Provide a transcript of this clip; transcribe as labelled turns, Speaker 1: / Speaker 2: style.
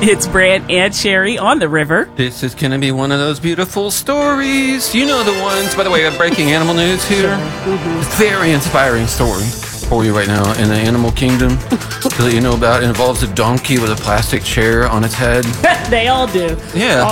Speaker 1: It's Brant and Sherry on the river.
Speaker 2: This is going to be one of those beautiful stories. You know the ones. By the way, I have breaking animal news here. Very inspiring story for you right now in the animal kingdom that you know about. It involves a donkey with a plastic chair on its head.
Speaker 1: They all do.
Speaker 2: Yeah.